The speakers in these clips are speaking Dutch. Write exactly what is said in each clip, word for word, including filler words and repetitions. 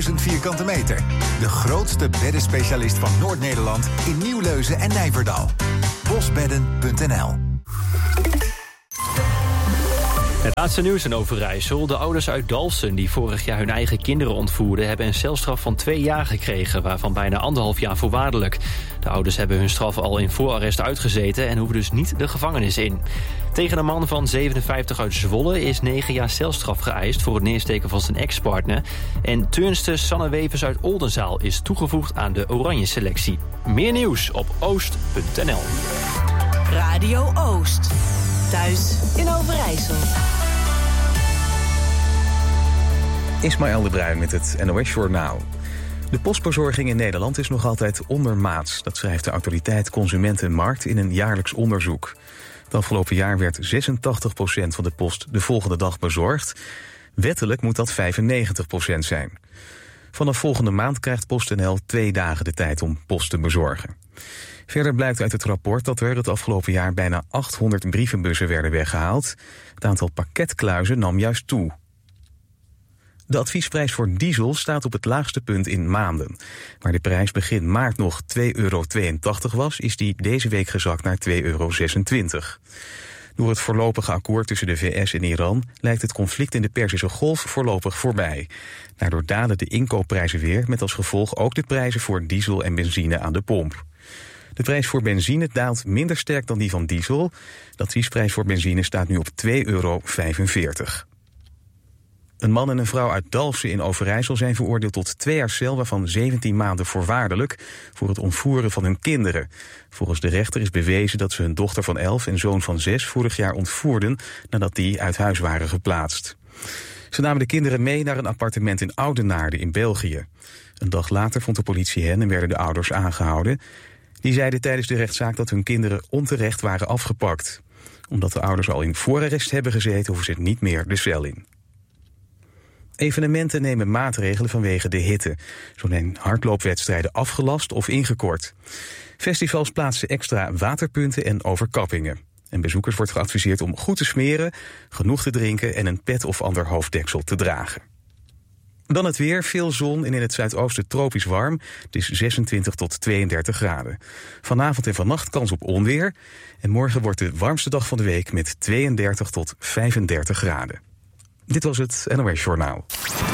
duizend vierkante meter. De grootste beddenspecialist van Noord-Nederland in Nieuwleuzen en Nijverdal. bosbedden punt n l. Het laatste nieuws in Overijssel. De ouders uit Dalfsen die vorig jaar hun eigen kinderen ontvoerden... hebben een celstraf van twee jaar gekregen, waarvan bijna anderhalf jaar voorwaardelijk. De ouders hebben hun straf al in voorarrest uitgezeten... en hoeven dus niet de gevangenis in. Tegen een man van zevenenvijftig uit Zwolle is negen jaar celstraf geëist... voor het neersteken van zijn ex-partner. En turnster Sanne Wevers uit Oldenzaal is toegevoegd aan de oranje selectie. Meer nieuws op oost punt n l. Radio Oost. Thuis in Overijssel. Ismaël de Bruin met het N O S-journaal. De postbezorging in Nederland is nog altijd ondermaats. Dat schrijft de autoriteit Consumentenmarkt in een jaarlijks onderzoek. Het afgelopen jaar werd zesentachtig procent van de post de volgende dag bezorgd. Wettelijk moet dat vijfennegentig procent zijn. Vanaf volgende maand krijgt PostNL twee dagen de tijd om post te bezorgen. Verder blijkt uit het rapport dat er het afgelopen jaar bijna achthonderd brievenbussen werden weggehaald. Het aantal pakketkluizen nam juist toe. De adviesprijs voor diesel staat op het laagste punt in maanden. Waar de prijs begin maart nog twee euro tweeëntachtig was, is die deze week gezakt naar twee euro zesentwintig. Door het voorlopige akkoord tussen de V S en Iran lijkt het conflict in de Perzische Golf voorlopig voorbij. Daardoor dalen de inkoopprijzen weer, met als gevolg ook de prijzen voor diesel en benzine aan de pomp. De prijs voor benzine daalt minder sterk dan die van diesel. De adviesprijs voor benzine staat nu op twee euro vijfenveertig. Een man en een vrouw uit Dalfsen in Overijssel zijn veroordeeld tot twee jaar cel, waarvan zeventien maanden voorwaardelijk, voor het ontvoeren van hun kinderen. Volgens de rechter is bewezen dat ze hun dochter van elf en zoon van zes vorig jaar ontvoerden nadat die uit huis waren geplaatst. Ze namen de kinderen mee naar een appartement in Oudenaarde in België. Een dag later vond de politie hen en werden de ouders aangehouden. Die zeiden tijdens de rechtszaak dat hun kinderen onterecht waren afgepakt. Omdat de ouders al in voorarrest hebben gezeten, hoeven ze niet meer de cel in. Evenementen nemen maatregelen vanwege de hitte. Zo zijn hardloopwedstrijden afgelast of ingekort. Festivals plaatsen extra waterpunten en overkappingen. En bezoekers wordt geadviseerd om goed te smeren, genoeg te drinken en een pet of ander hoofddeksel te dragen. Dan het weer, veel zon en in het zuidoosten tropisch warm. Het is zesentwintig tot tweeëndertig graden. Vanavond en vannacht kans op onweer. En morgen wordt de warmste dag van de week met tweeëndertig tot vijfendertig graden. Dit was het N O S-journaal.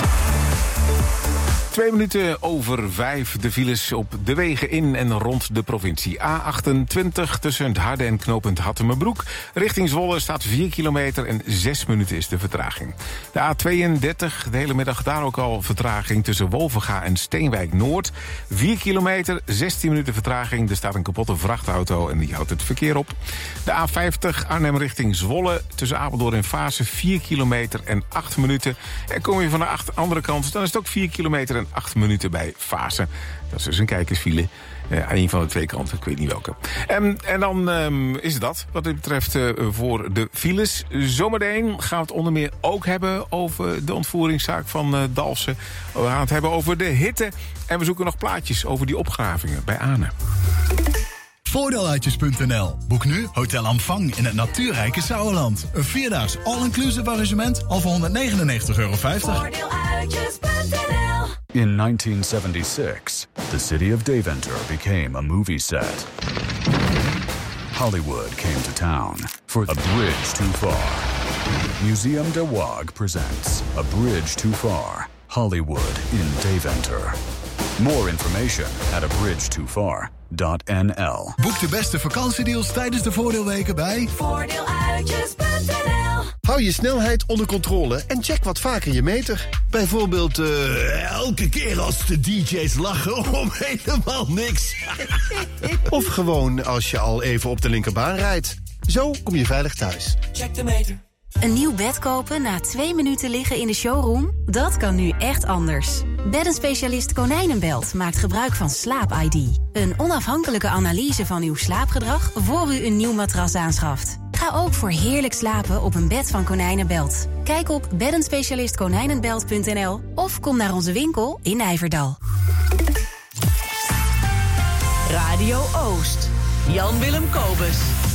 Twee minuten over vijf, de files op de wegen in en rond de provincie. A achtentwintig tussen het Harde en knooppunt Hattemerbroek. Richting Zwolle staat vier kilometer en zes minuten is de vertraging. De A tweeëndertig, de hele middag daar ook al vertraging tussen Wolvenga en Steenwijk Noord. vier kilometer, zestien minuten vertraging. Er staat een kapotte vrachtauto en die houdt het verkeer op. De A vijftig Arnhem richting Zwolle tussen Apeldoorn en Vaassen vier kilometer en acht minuten. En kom je van de andere kant, dan is het ook vier kilometer en acht minuten bij Vaassen. Dat is dus een kijkersfile. Uh, aan een van de twee kanten, ik weet niet welke. Um, en dan um, is het dat, wat dit betreft uh, voor de files. Zometeen gaan we het onder meer ook hebben over de ontvoeringszaak van uh, Dalfsen. We gaan het hebben over de hitte. En we zoeken nog plaatjes over die opgravingen bij Arnhem. Voordeeluitjes punt n l. Boek nu Hotel Amfang in het natuurrijke Sauerland. Een vierdaags all-inclusive arrangement al voor honderdnegenennegentig euro vijftig. Voordeeluitjes punt n l. In nineteen seventy-six, the city of Deventer became a movie set. Hollywood came to town for A Bridge Too Far. Museum de Waag presents A Bridge Too Far, Hollywood in Deventer. More information at a bridge too far dot n l. Boek de beste vakantiedeals tijdens de voordeelweken bij Voordeeluitjes punt n l. Hou je snelheid onder controle en check wat vaker je meter. Bijvoorbeeld uh, elke keer als de D J's lachen om helemaal niks. Of gewoon als je al even op de linkerbaan rijdt. Zo kom je veilig thuis. Check de meter. Een nieuw bed kopen na twee minuten liggen in de showroom? Dat kan nu echt anders. Beddenspecialist Konijnenbelt maakt gebruik van Slaap I D. Een onafhankelijke analyse van uw slaapgedrag voor u een nieuw matras aanschaft. Ga ook voor heerlijk slapen op een bed van Konijnenbelt. Kijk op beddenspecialist konijnenbelt punt n l of kom naar onze winkel in Nijverdal. Radio Oost. Jan Willem Kobus.